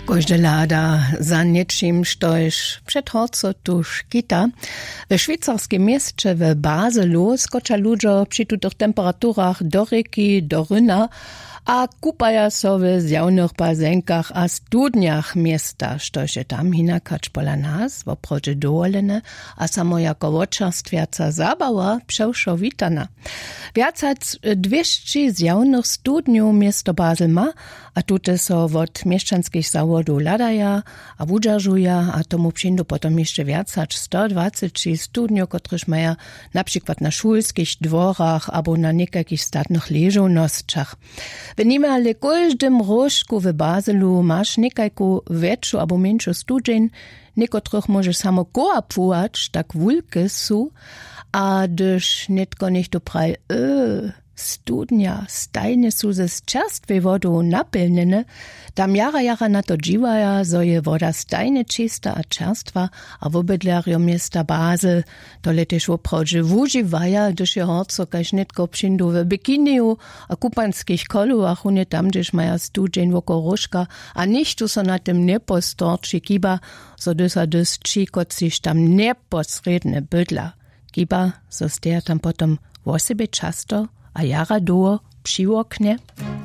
Każdy lada za niczym sztojś przed horco tuż kita. W szwajcarskim mieście w Baselu skocza ludzie przy tutych temperaturach do rzeki, do ryna, a kupaja so w zjawnych bazenkach a studniach miasta, što się tam hinakać pola nas, w oprodzie doolene, a samo jako wočarstwiaca zabawa przeuszowitana. Więcac 200 zjawnych studniów miasto Basel ma, a tute so od mieszczanskich zawodów ladaja, a wudżarzuja, a tomu przyjdą potem jeszcze więcac 120 studniów, których mają na przykład na szulskich dworach albo na niekakich statnych leżownościach. W niemal każdym rożku w Baselu masz niekajku większą albo mniejszą studzień, niekotrych możesz samo koła pływać, tak wulky są, a gdyż netko niech to praj, studnia, stajne są ze czerstwej wodą napełnione, tam jara na to dziwaja, zo je woda stajne czysta a czerstwa, a w obydlerju miasta Basel to leteż oprodzie wużywaja, gdyż je horco kaž netko przyjdą w bikiniu, a kupanskich koluach, unie tam, gdyż maja studzień woko różka, a nichtu so na tym nie postorczy kiba, so dysa dysci, kot sich tam neposredne bydla. Kiba, so steja tam potom o sebe často a jara do przy oknie.